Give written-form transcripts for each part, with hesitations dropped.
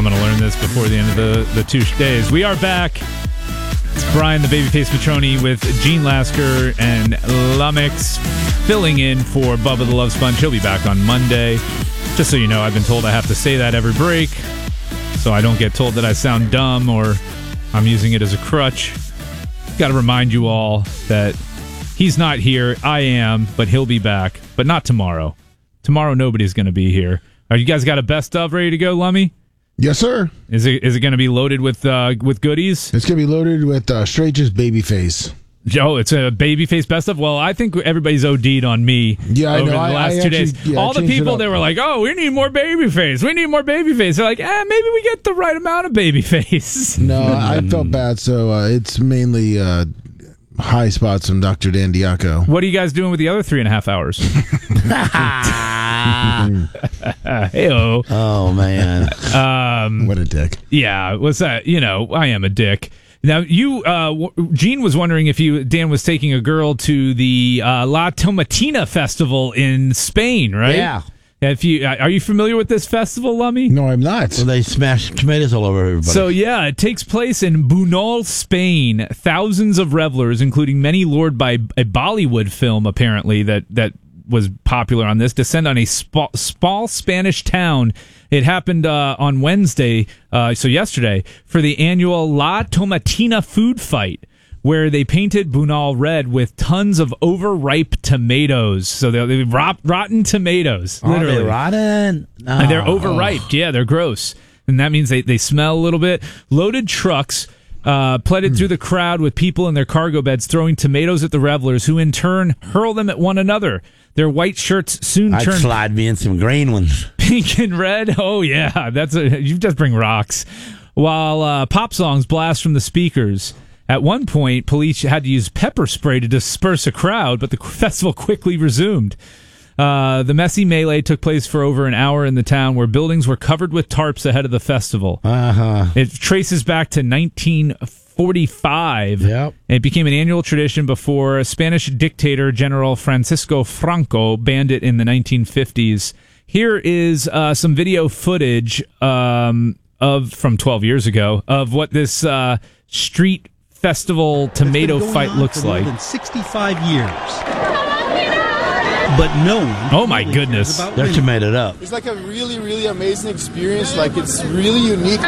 going to learn this before the end of the 2 days. We are back. It's Brian, the Babyface Petroni, with Gene Lasker and Lumix filling in for Bubba the Love Sponge. He'll be back on Monday. Just so you know, I've been told I have to say that every break, so I don't get told that I sound dumb or I'm using it as a crutch. Got to remind you all that he's not here. I am, but he'll be back. But not tomorrow. Tomorrow, nobody's going to be here. Are you guys got a best of ready to go, Lummy? Yes, sir. Is it going to be loaded with goodies? It's going to be loaded with straight just Babyface. Oh, it's a Babyface best of? Well, I think everybody's OD'd on me over the last 2 days. Yeah, all the people that were like, oh, we need more Babyface. We need more Babyface. They're like, maybe we get the right amount of Babyface. No, I felt bad, so it's mainly high spots from Dr. Dan Diaco. What are you guys doing with the other 3.5 hours? Hey-o. Oh, man. What a dick. Yeah, what's that? I am a dick. Now, Gene was wondering if Dan was taking a girl to the La Tomatina festival in Spain, right? Yeah. Are you familiar with this festival, Lummy? No, I'm not. Well, they smash tomatoes all over everybody. So, yeah, it takes place in Bunol, Spain. Thousands of revelers, including many lured by a Bollywood film, apparently, that was popular on this, descend on a small Spanish town. It happened on Wednesday, so yesterday, for the annual La Tomatina food fight, where they painted Bunal red with tons of overripe tomatoes. So they're rotten tomatoes, literally. Are they rotten? No. And they're overripe. Yeah, they're gross. And that means they smell a little bit. Loaded trucks pleaded through the crowd with people in their cargo beds throwing tomatoes at the revelers, who in turn hurl them at one another. Their white shirts soon I'd turn slide me in some green ones. Pink and red. Oh, yeah. You just bring rocks. While pop songs blast from the speakers. At one point, police had to use pepper spray to disperse a crowd, but the festival quickly resumed. The messy melee took place for over an hour in the town, where buildings were covered with tarps ahead of the festival. It traces back to 1945. Yep. It became an annual tradition before Spanish dictator General Francisco Franco banned it in the 1950s. Here is some video footage from 12 years ago of what this street festival tomato fight looks like. More than 65 years. But no one. Oh my goodness. They're tomatoed up. It's like a really, really amazing experience. Like, it's really unique.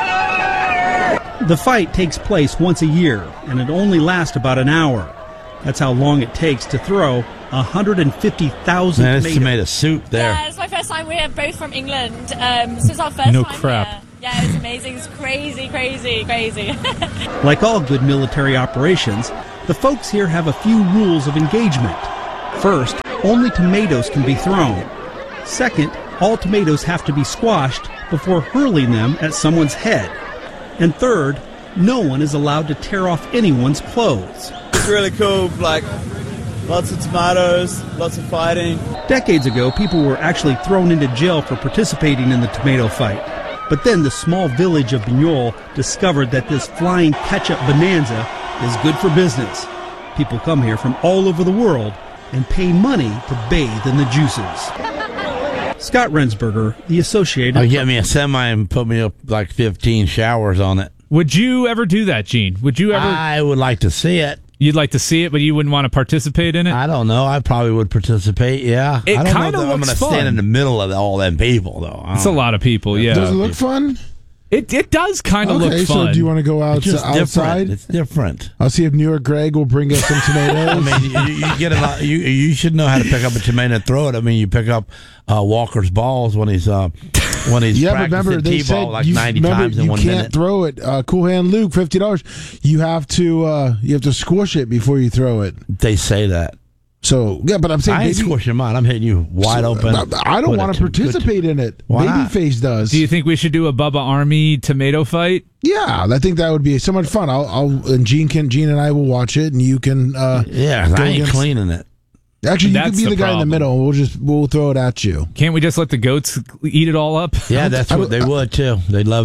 The fight takes place once a year, and it only lasts about an hour. That's how long it takes to throw 150,000 Man, tomatoes. it's tomato soup there. Yeah, it's my first time. We're both from England, so it's our first No time crap. here. Yeah, it's amazing. It's crazy. Like all good military operations, the folks here have a few rules of engagement. First, only tomatoes can be thrown. Second, all tomatoes have to be squashed before hurling them at someone's head. And third, no one is allowed to tear off anyone's clothes. It's really cool. Like, lots of tomatoes, lots of fighting. Decades ago, people were actually thrown into jail for participating in the tomato fight. But then the small village of Bunol discovered that this flying ketchup bonanza is good for business. People come here from all over the world and pay money to bathe in the juices. Scott Rensberger, The Associated. Get me a semi and put me up like 15 showers on it. Would you ever do that, Gene? Would you ever? I would like to see it. You'd like to see it, but you wouldn't want to participate in it? I don't know. I probably would participate, yeah. It I don't kinda know that I'm looks going to fun. stand in the middle of all them people, though. It's a lot of people, yeah. Does it look fun? It does kind of look Okay, fun. so do you want to go It's just outside? different. It's different. I'll see if New York Greg will bring us some tomatoes. I mean, you get a lot. You should know how to pick up a tomato and throw it. I mean, you pick up Walker's balls when he's yeah, but remember they said T-ball like 90 times in you 1 can't minute. throw it. Cool Hand Luke, $50. You have to squish it before you throw it. They say that. So yeah, but I'm saying I ain't maybe- squishing mine. I'm hitting you wide open. I don't with want a to participate in it. Why not? Babyface does. Do you think we should do a Bubba Army tomato fight? Yeah, I think that would be so much fun. And Gene and I will watch it, and you can. Yeah, I ain't cleaning it. Actually, you That's could be the the guy in the problem. middle. We'll throw it at you. Can't we just let the goats eat it all up? Yeah, that's what they would too. They love it.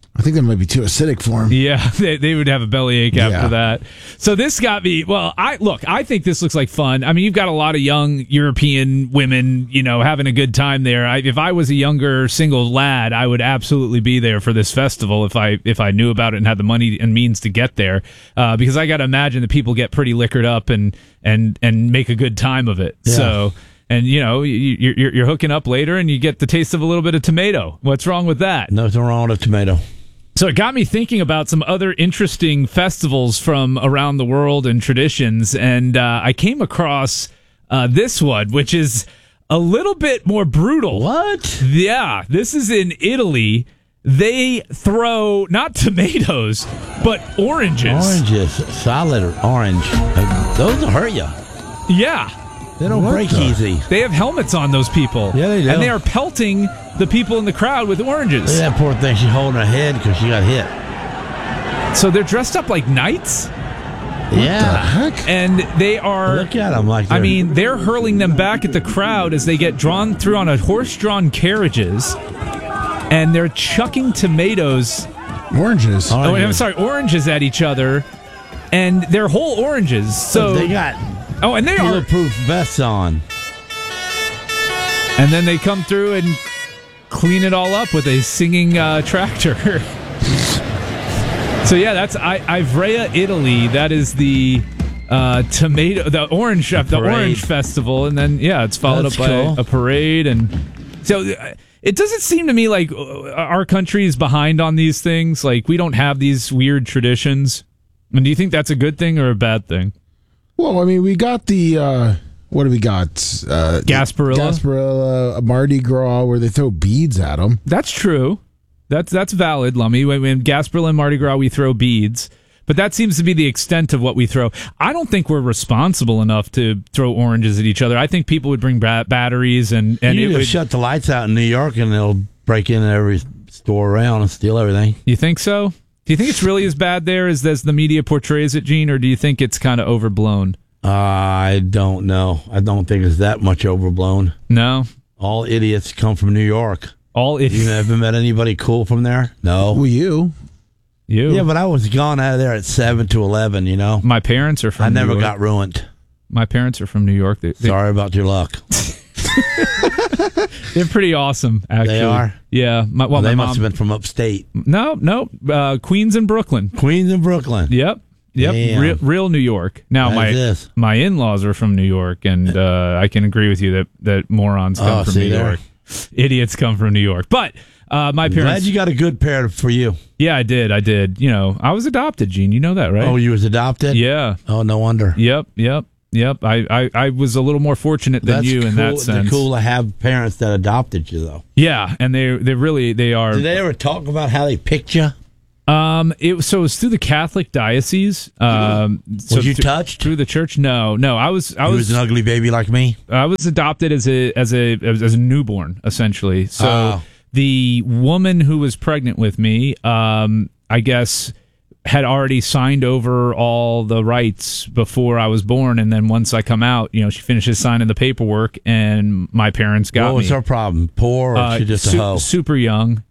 I think that might be too acidic for him. Yeah, they would have a bellyache after Yeah. that. So this got me. Well, I think this looks like fun. I mean, you've got a lot of young European women, having a good time there. If I was a younger single lad, I would absolutely be there for this festival if I knew about it and had the money and means to get there. Because I got to imagine that people get pretty liquored up and make a good time of it. Yeah. So. And you're hooking up later, and you get the taste of a little bit of tomato. What's wrong with that? Nothing wrong with a tomato. So it got me thinking about some other interesting festivals from around the world and traditions, and I came across this one, which is a little bit more brutal. What? Yeah, this is in Italy. They throw not tomatoes, but oranges. Oranges, solid orange. Those will hurt you. Yeah. They don't break easy. They have helmets on, those people. Yeah, they do. And they are pelting the people in the crowd with oranges. Look at that poor thing. She's holding her head because she got hit. So they're dressed up like knights, Yeah. Heck? and they are... Look at them like they're hurling them back at the crowd as they get drawn through on a horse-drawn carriages, and they're chucking tomatoes... Oranges. Oranges at each other, and they're whole oranges. So they got and they are... bulletproof vests on. And then they come through and clean it all up with a singing tractor. So yeah, that's Ivrea, Italy. That is the the orange festival, and then it's followed That's up by cool. a parade, and so it doesn't seem to me like our country is behind on these things. Like we don't have these weird traditions. And do you think that's a good thing or a bad thing? Well, I mean, we got the what do we got? Gasparilla? Gasparilla, Mardi Gras, where they throw beads at them. That's true. That's valid, Lummy. When Gasparilla and Mardi Gras, we throw beads. But that seems to be the extent of what we throw. I don't think we're responsible enough to throw oranges at each other. I think people would bring batteries and You it would shut the lights out in New York and they'll break in every store around and steal everything. You think so? Do you think it's really as bad there as the media portrays it, Gene, or do you think it's kind of overblown? I don't know. I don't think it's that much overblown. No? All idiots come from New York. All You idiots. ever met anybody cool from there? No. Who you? You? Yeah, but I was gone out of there at 7 to 11, you know? My parents are from I New never York. got ruined. My parents are from New York. Sorry about your luck. They're pretty awesome, actually. They are? Yeah. They my must mom, have been from upstate. No. Queens and Brooklyn. Queens and Brooklyn. Yep. Damn. Real New York. Now How's my this? in-laws are from New York, and I can agree with you that morons come from see New there? York. Idiots come from New York. But my Glad parents. you got a good pair for you. Yeah, I did. You know, I was adopted, Gene. You know that, right? Oh, you was adopted? Yeah. Oh, no wonder. Yep. I was a little more fortunate than That's you in that cool. sense. It's cool to have parents that adopted you, though. Yeah, and they are. Did they ever talk about how they picked you? It was through the Catholic diocese. Was you touched? through the church? No. I was You was an ugly baby like me? I was adopted as a newborn, essentially. So Oh. the woman who was pregnant with me, I guess, had already signed over all the rights before I was born, and then once I come out, she finishes signing the paperwork, and my parents got What was me. her problem? Poor or she just a hoe? Super young.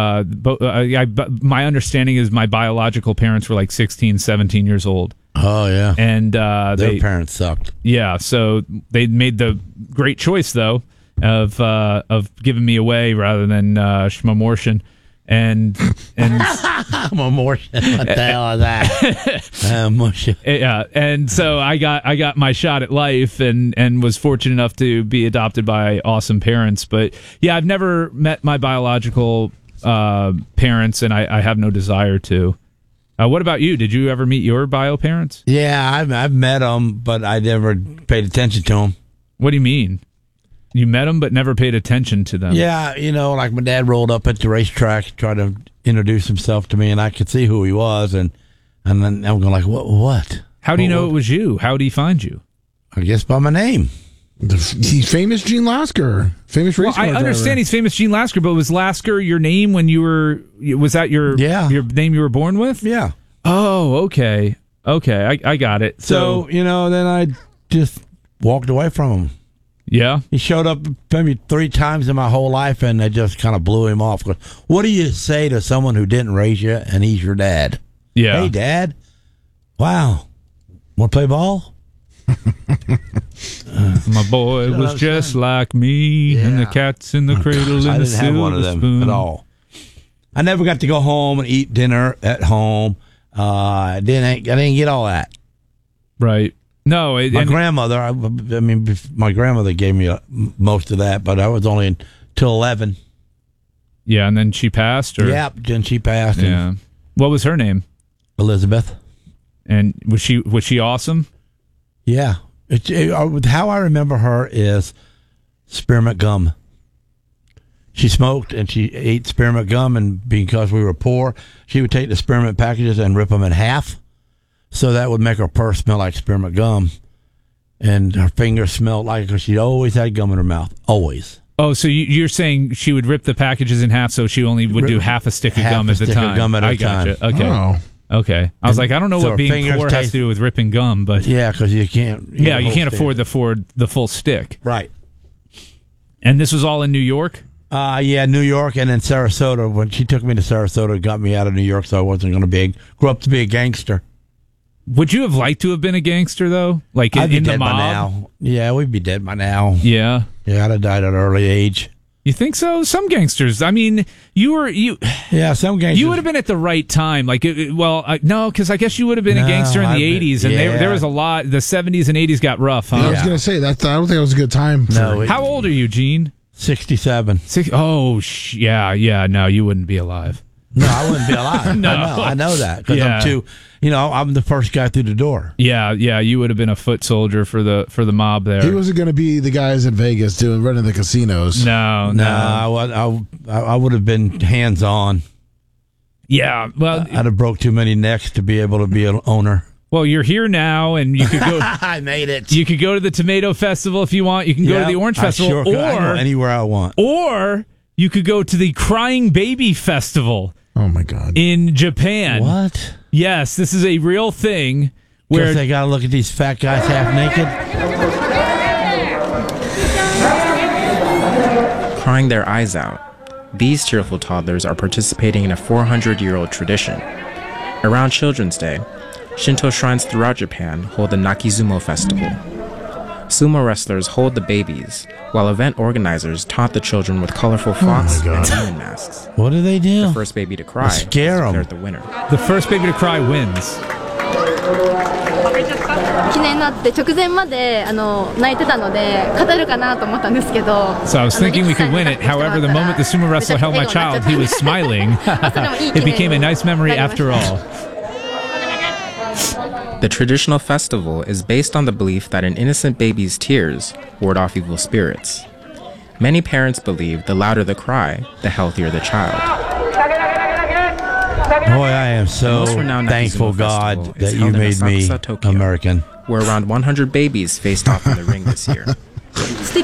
My understanding is my biological parents were like 16, 17 years old. Oh, yeah. And Their parents sucked. yeah, so they made the great choice though of giving me away rather than schmamortion. And I'm a Mortian. What the hell is that? Mortian. yeah, and so I got my shot at life and was fortunate enough to be adopted by awesome parents. But yeah, I've never met my biological parents, and I have no desire to. What about you? Did you ever meet your bio parents? Yeah, I've met them, but I never paid attention to them. What do you mean? You met them but never paid attention to them? Yeah, like my dad rolled up at the racetrack, tried to introduce himself to me, and I could see who he was, and then I'm going like, what? How do you know it was you? How did he find you? I guess by my name. He's famous Gene Lasker, famous race car I driver. understand he's famous Gene Lasker, but was Lasker your name when you were? Was that your name you were born with? Yeah. Oh, okay, I got it. So then I just walked away from him. Yeah. He showed up maybe 3 times in my whole life, and they just kind of blew him off. What do you say to someone who didn't raise you, and he's your dad? Yeah. Hey, Dad. Wow. Want to play ball? My boy was just like me, and the cat's in the cradle I and the didn't have one of them spoon. at all. I never got to go home and eat dinner at home. I didn't get all that. Right. No, My grandmother, my grandmother gave me most of that, but I was only until 11. yeah, and then she passed? Or? Yep, then she passed. Yeah. What was her name? Elizabeth. And was she awesome? Yeah. How I remember her is spearmint gum. She smoked and she ate spearmint gum, and because we were poor, she would take the spearmint packages and rip them in half. So that would make her purse smell like spearmint gum. And her fingers smelled like, because she always had gum in her mouth. Always. Oh, so you're saying she would rip the packages in half, so she only would do half a stick of gum at a time. Gum at a I time. gotcha. Okay. Oh. Okay. I was like, I don't know So what her being fingers poor has to do with ripping gum, but Yeah, because you can't. yeah, you can't afford the full stick. Right. And this was all in New York? Yeah, New York and then Sarasota. When she took me to Sarasota, it got me out of New York, so I wasn't going to grow up to be a gangster. Would you have liked to have been a gangster though? Like I'd be in the dead mob? by now. Yeah, we'd be dead by now. Yeah. Yeah, I'd have died at an early age. You think so? Some gangsters. I mean, Yeah, some gangsters. you would have been at the right time. Like, no, because I guess you would have been a No, gangster in the I've been- 80s, and yeah. there was a lot. The 70s and 80s got rough, huh? I was going to say that. I don't think it was a good time. No, How old are you, Gene? 67. Yeah. No, you wouldn't be alive. No, I wouldn't be alive. No. I know that because Yeah. I'm too. I'm the first guy through the door. Yeah. You would have been a foot soldier for the mob there. He wasn't going to be the guys in Vegas running the casinos. No. I would have been hands on. Yeah. Well, I'd have broke too many necks to be able to be an owner. well, you're here now, and you could go. I made it. You could go to the Tomato Festival if you want. You can go to the Orange Festival, Sure could. I can go anywhere I want. or you could go to the Crying Baby Festival Oh, my God. in Japan. What? Yes, this is a real thing Where where they got to look at these fat guys half naked. Crying their eyes out. These tearful toddlers are participating in a 400-year-old tradition. Around Children's Day, Shinto shrines throughout Japan hold the Nakizumo Festival. Sumo wrestlers hold the babies, while event organizers taunt the children with colorful fox and demon masks. What do they do? The first baby to cry is Scare 'em. declared the winner. the first baby to cry wins. 記念になって直前まで泣いてたので勝てるかなと思ったんですけど So I was thinking we could win it. However, the moment the sumo wrestler held my child, he was smiling. It became a nice memory after all. The traditional festival is based on the belief that an innocent baby's tears ward off evil spirits. Many parents believe the louder the cry, the healthier the child. Boy, I am so Most renowned thankful, Nakizumo God, Festival that is you held in made me Asakusa, Tokyo, American. where around 100 babies faced off in the ring this year. 素敵